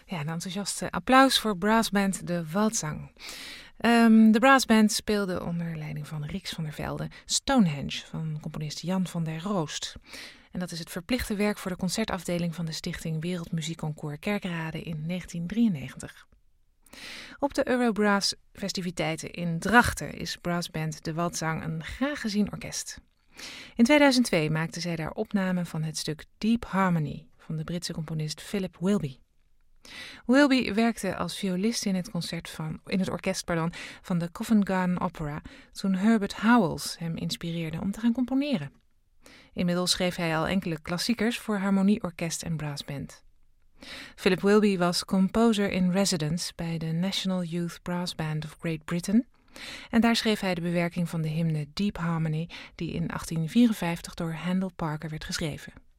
Ja, een enthousiast applaus voor brassband De Waldzang. De brassband speelde onder leiding van Rix van der Velde Stonehenge van componist Jan van der Roost. En dat is het verplichte werk voor de concertafdeling van de Stichting Wereldmuziekconcours Kerkrade in 1993. Op de Eurobrass festiviteiten in Drachten is brassband De Waldzang een graag gezien orkest. In 2002 maakte zij daar opnamen van het stuk Deep Harmony van de Britse componist Philip Wilby. Wilby werkte als violist in het orkest van de Covent Garden Opera toen Herbert Howells hem inspireerde om te gaan componeren. Inmiddels schreef hij al enkele klassiekers voor harmonieorkest en brassband. Philip Wilby was composer in residence bij de National Youth Brass Band of Great Britain en daar schreef hij de bewerking van de hymne Deep Harmony die in 1854 door Handel Parker werd geschreven.